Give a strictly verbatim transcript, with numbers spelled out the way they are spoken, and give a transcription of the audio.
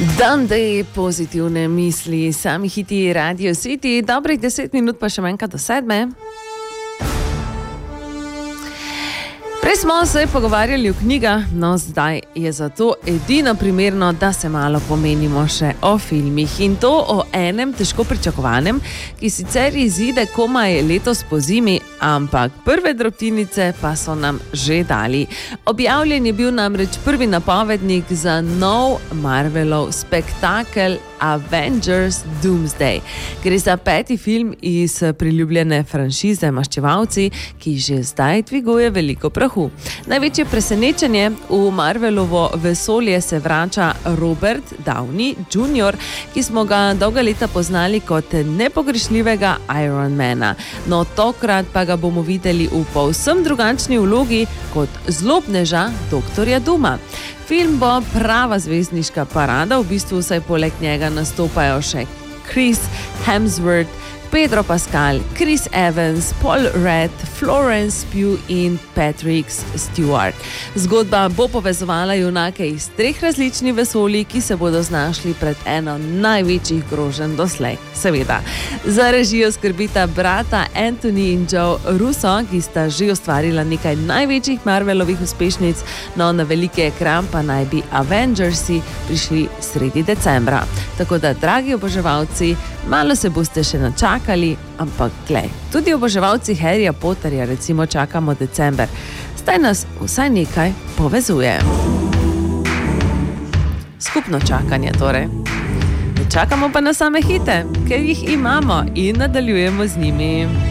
Dan dej pozitivne misli, sami hiti Radio City, dobrih deset minut pa še manjka do sedme. Prej smo se pogovarjali o knjigah, no zdaj je zato edino primerno, da se malo pomenimo še o filmih in to o enem težko pričakovanem, ki sicer izide komaj letos po zimi, ampak prve drobtinice pa so nam že dali. Objavljen je bil namreč prvi napovednik za nov Marvelov spektakel Avengers Doomsday. Gre za peti film iz priljubljene franšize Maščevalci, ki že zdaj dviguje veliko prahu. Največje presenečenje, v Marvelovo vesolje se vrača Robert Downey junior, ki smo ga dolga leta poznali kot nepogrešljivega Ironmana. No, tokrat pa ga bomo videli v povsem drugačni vlogi kot zlobneža doktorja Duma. Film bo prava zvezdniška parada, v bistvu saj poleg njega nastopajo še Chris Hemsworth, Pedro Pascal, Chris Evans, Paul Rudd, Florence Pugh in Patrick Stewart. Zgodba bo povezovala junake iz treh različnih vesolij, ki se bodo znašli pred eno največjih groženj doslej. Seveda, za režijo skrbita brata Anthony in Joe Russo, ki sta že ustvarila nekaj največjih Marvelovih uspešnic, no na veliki ekran pa naj bi Avengersi prišli sredi decembra. Tako da, dragi oboževalci, malo se boste še načakali, ampak glej, tudi oboževalci Harryja Potterja recimo čakamo december. Zdaj nas vsaj nekaj povezuje. Skupno čakanje torej. Ne čakamo pa na same hite, ker jih imamo in nadaljujemo z njimi.